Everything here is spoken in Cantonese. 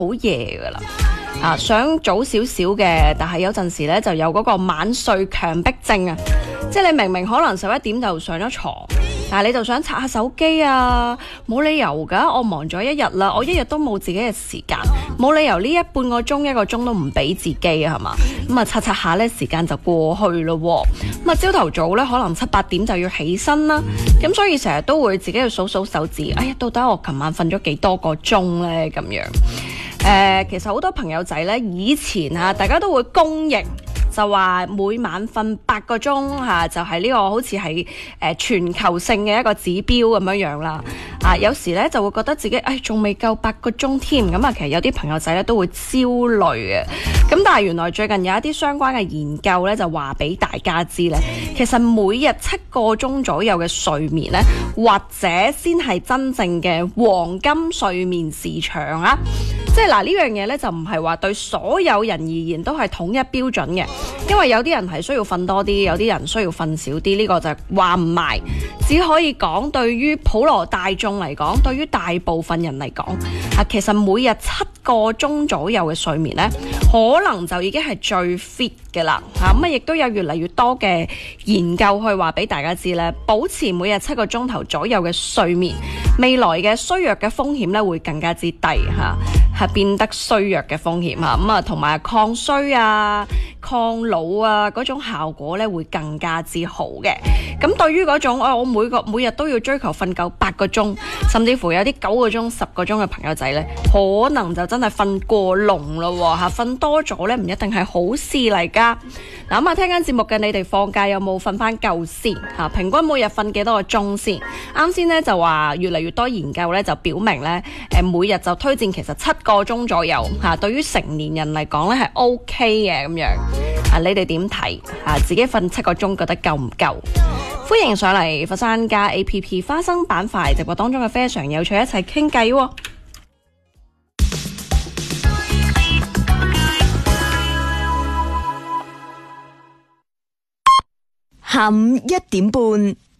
好夜噶啦，想早少少嘅，但係有陣時咧就有嗰個晚睡強迫症啊，即係你明明可能11點就上咗床，但係你就想刷下手機啊，冇理由噶，我忙咗一日啦，我一日都冇自己嘅時間，冇理由呢半個鐘1個鐘都唔俾自己啊，係嘛？咁啊刷下咧時間就過去咯，咁啊朝頭早咧可能7、8點就要起身啦，咁所以成日都會自己去數數手指，哎呀到底我琴晚瞓咗幾多個鐘咧咁樣。其實好多朋友仔咧，以前大家都會公認就話每晚瞓8個鐘就係呢個好似係全球性嘅一個指標咁樣啦。有時咧就會覺得自己仲未夠8個鐘添，咁其實有啲朋友仔咧都會焦慮嘅。咁但係原來最近有一啲相關嘅研究咧就話俾大家知咧，其實每日7個鐘左右嘅睡眠咧，或者先係真正嘅黃金睡眠時長啊！即係呢樣嘢咧就唔係話對所有人而言都係統一標準嘅，因為有啲人係需要瞓多啲，有啲人需要瞓少啲，呢個就話唔埋，只可以講對於普羅大眾嚟講，對於大部分人嚟講，其實每日7個鐘左右嘅睡眠咧，可能就已經係最 fit 嘅啦。咁亦都有越嚟越多嘅研究去話俾大家知咧，保持每日7個鐘頭左右嘅睡眠，未來嘅衰弱嘅風險咧會更加之低係變得衰弱嘅風險同埋抗衰抗老嗰種效果咧會更加之好嘅。咁對於嗰種我每日都要追求瞓夠8個鐘，甚至乎有啲9個鐘、10個鐘嘅朋友仔咧，可能就真係瞓過籠咯瞓多咗咧唔一定係好事嚟噶。嗱聽緊節目嘅你哋放假有冇瞓翻夠先平均每日瞓幾多個鐘先？啱先咧就話越嚟越多研究咧就表明咧每日就推薦其實7個鐘左右對於成年人嚟講咧係 OK 嘅咁樣。你哋點睇自己瞓7個鐘覺得夠唔夠？歡迎上嚟佛山家 APP 花生板塊直播當中嘅非常有趣，一齊傾偈喎。 下午1點半。